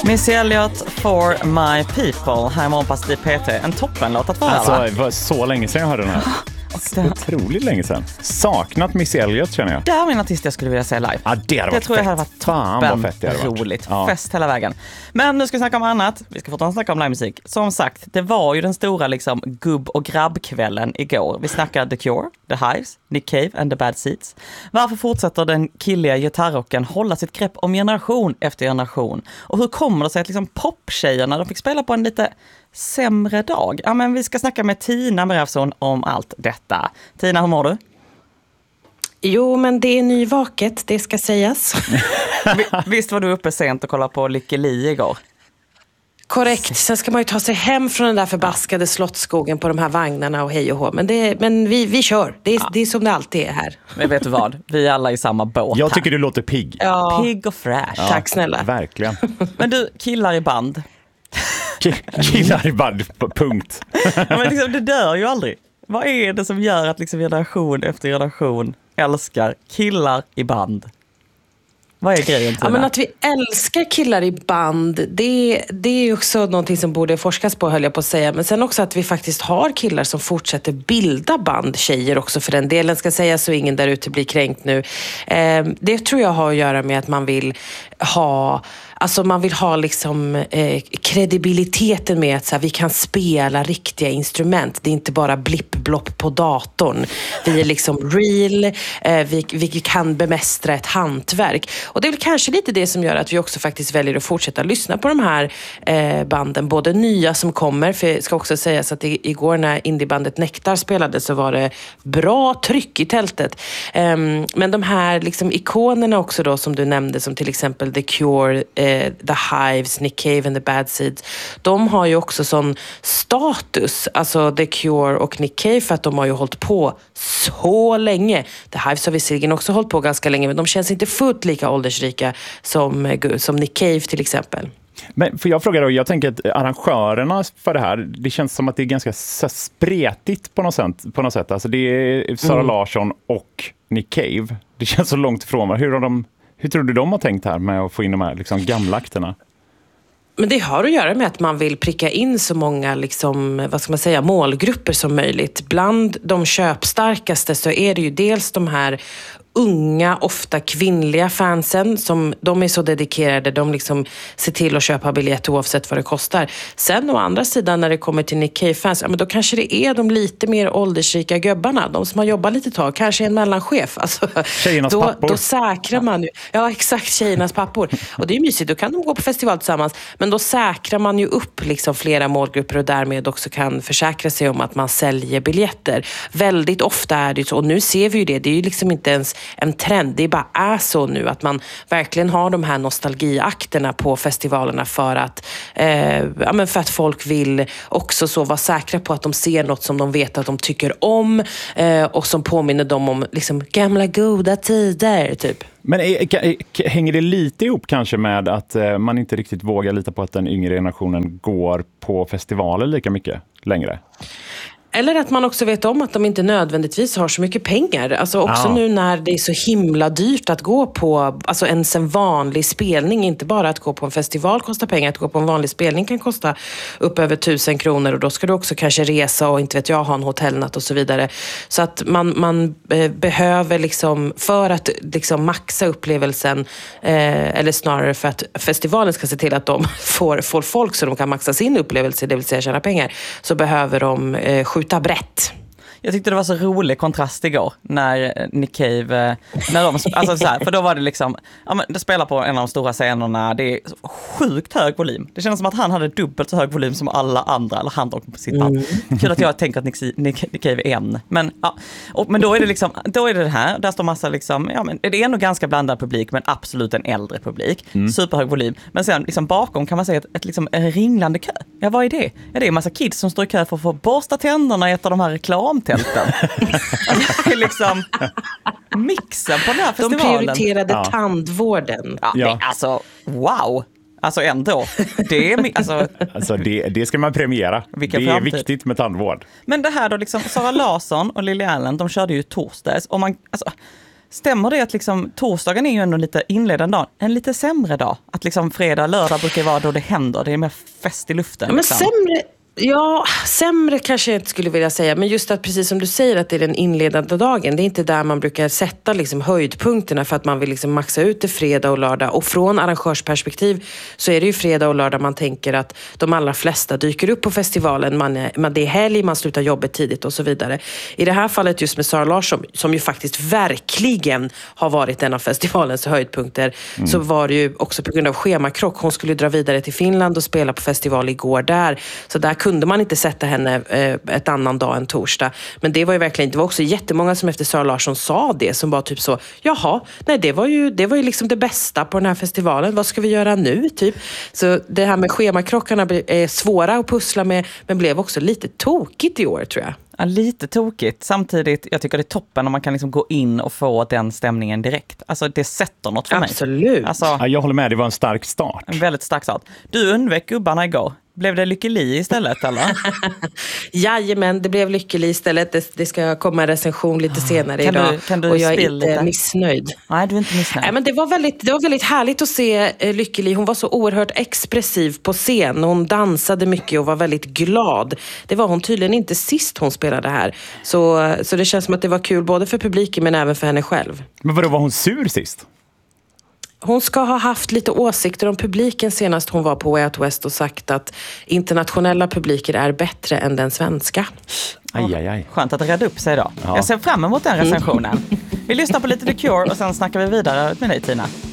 Missy Elliott, For My People, här i Morgonpasset i PT. En toppenlåt att vara, alltså, det var så länge sedan jag hörde den här. Otroligt länge sedan. Saknat Missy Elliott, känner jag. Det här är min artist jag skulle vilja se live. Ja, det tror jag hade varit toppen roligt. Ja. Fest hela vägen. Men nu ska vi snacka om annat. Vi ska fortfarande snacka om livemusik. Som sagt, det var ju den stora liksom gubb- och grabbkvällen igår. Vi snackade The Cure, The Hives, Nick Cave and the Bad Seeds. Varför fortsätter den killiga gitarrocken hålla sitt grepp om generation efter generation? Och hur kommer det sig att liksom poptjejerna, de fick spela på en lite sämre dag? Ja, men vi ska snacka med Tina Brevson om allt detta. Tina, hur mår du? Jo, men det är nyvaket, det ska sägas. Visst var du uppe sent och kollade på Lykke Li igår? Korrekt, sen ska man ju ta sig hem från den där förbaskade Slottsskogen på de här vagnarna och hej och hå. Men vi kör, det är som det alltid är här. Men vet du vad, vi är alla i samma båt. Jag tycker du låter pigg. Ja. Pigg och fresh. Ja, tack snälla. Verkligen. Men du, killar i band. Killar i band, punkt. Ja, men liksom, det dör ju aldrig. Vad är det som gör att liksom generation efter generation älskar killar i band? Vad är grejen till det? Ja, men att vi älskar killar i band, det är ju också någonting som borde forskas på, höll jag på att säga. Men sen också att vi faktiskt har killar som fortsätter bilda band, tjejer också för den delen ska säga, så ingen där ute blir kränkt nu. Det tror jag har att göra med att man vill ha... Alltså man vill ha liksom kredibiliteten med att så här, vi kan spela riktiga instrument. Det är inte bara blipp-blopp på datorn. Vi är liksom real, vi kan bemästra ett hantverk. Och det är väl kanske lite det som gör att vi också faktiskt väljer att fortsätta lyssna på de här banden. Både nya som kommer, för det ska också sägas att igår när indiebandet Nektar spelade så var det bra tryck i tältet. Men de här liksom ikonerna också då som du nämnde, som till exempel The Cure, The Hives, Nick Cave and the Bad Seeds, de har ju också sån status, alltså The Cure och Nick Cave, för att de har ju hållit på så länge. The Hives har visserligen också hållit på ganska länge, men de känns inte fullt lika åldersrika som Nick Cave till exempel. Men för jag frågar då, jag tänker att arrangörerna för det här, det känns som att det är ganska spretigt på något sätt. Alltså det är Sara Larsson och Nick Cave. Det känns så långt ifrån. Hur tror du de har tänkt här med att få in de här liksom gamla akterna? Men det har att göra med att man vill pricka in så många liksom, vad ska man säga, målgrupper som möjligt. Bland de köpstarkaste så är det ju dels de här unga, ofta kvinnliga fansen, som de är så dedikerade, de liksom ser till att köpa biljett oavsett vad det kostar. Sen å andra sidan när det kommer till Nick Cave-fans, ja, men då kanske det är de lite mer åldersrika gubbarna, de som har jobbat lite tag, kanske en mellanchef. Alltså, tjejernas pappor. Då säkrar man ju, ja exakt, tjejernas pappor. Och det är mysigt, då kan de gå på festival tillsammans, men då säkrar man ju upp liksom flera målgrupper och därmed också kan försäkra sig om att man säljer biljetter. Väldigt ofta är det så, och nu ser vi ju det är ju liksom inte ens en trend, det bara är så nu att man verkligen har de här nostalgiakterna på festivalerna för att för att folk vill också så vara säkra på att de ser något som de vet att de tycker om och som påminner dem om liksom gamla goda tider typ. Men hänger det lite ihop kanske med att man inte riktigt vågar lita på att den yngre generationen går på festivaler lika mycket längre? Eller att man också vet om att de inte nödvändigtvis har så mycket pengar. Alltså också nu när det är så himla dyrt att gå på alltså ens en vanlig spelning. Inte bara att gå på en festival kostar pengar. Att gå på en vanlig spelning kan kosta upp över 1000 kronor. Och då ska du också kanske resa och inte vet jag, ha en hotellnatt och så vidare. Så att man behöver liksom, för att liksom maxa upplevelsen, eller snarare för att festivalen ska se till att de får folk så de kan maxa sin upplevelse, det vill säga tjäna pengar, så behöver de skjuta brett. Jag tyckte det var så rolig kontrast igår när Nick Cave, när de, alltså så här, för då var det liksom, ja men det spelar på en av de stora scenerna, det är sjukt hög volym. Det känns som att han hade dubbelt så hög volym som alla andra, eller han på sitt band. Kul att jag tänker att Nick Cave är en. Men, ja, men då är det liksom, då är det här, där står massa liksom, ja men det är nog ganska blandad publik, men absolut en äldre publik. Superhög volym. Men sen liksom bakom kan man säga ett liksom en ringlande kö. Ja, vad är det? Ja, det är en massa kids som står i kö för att få borsta tänderna i ett av de här reklamtälten. Det är liksom mixen på den här festivalen. De prioriterade tandvården. Ja. Alltså, wow. Alltså ändå. Det är, alltså det ska man premiera. Det är viktigt med tandvård. Men det här då liksom, Sara Larsson och Lily Allen, de körde ju torsdags. Och man, alltså, stämmer det att liksom, torsdagen är ju ändå lite inledande dag, en lite sämre dag? Att liksom fredag, lördag brukar vara då det händer, det är mer fest i luften. Ja, men liksom. sämre kanske jag inte skulle vilja säga. Men just att precis som du säger att det är den inledande dagen. Det är inte där man brukar sätta liksom höjdpunkterna för att man vill liksom maxa ut det fredag och lördag. Och från arrangörsperspektiv så är det ju fredag och lördag man tänker att de allra flesta dyker upp på festivalen. Det är helg, man slutar jobbet tidigt och så vidare. I det här fallet just med Zara Larsson, som ju faktiskt verkligen har varit en av festivalens höjdpunkter, så var det ju också på grund av schemakrock. Hon skulle dra vidare till Finland och spela på festival igår där. Så där kunde man inte sätta henne ett annan dag än torsdag. Men det var ju verkligen, det var också jättemånga som efter Zara Larsson sa det, som var typ så, jaha, nej det var ju liksom det bästa på den här festivalen, vad ska vi göra nu typ? Så det här med schemakrockarna är svåra att pussla med, men blev också lite tokigt i år tror jag. Ja, lite tokigt. Samtidigt, jag tycker det är toppen om man kan liksom gå in och få den stämningen direkt. Alltså det sätter något för mig. Absolut. Alltså, Ja, jag håller med, det var en stark start. en väldigt stark start. Du undvek gubbarna igår. Blev det Lykkeli istället eller? Jajamän, det blev Lykkeli istället. Det ska komma en recension lite senare idag. Kan du och jag är inte lite? Missnöjd. Nej, du är inte missnöjd. Nej, men det var väldigt härligt att se Lykkeli. Hon var så oerhört expressiv på scen. Hon dansade mycket och var väldigt glad. Det var hon tydligen inte sist hon spelade här. Så det känns som att det var kul både för publiken men även för henne själv. Men vadå, var hon sur sist? Hon ska ha haft lite åsikter om publiken senast hon var på Way Out West och sagt att internationella publiker är bättre än den svenska. Aj. Skönt att det redde upp sig då. Ja. Jag ser fram emot den recensionen. Vi lyssnar på lite The Cure och sen snackar vi vidare med dig Tina.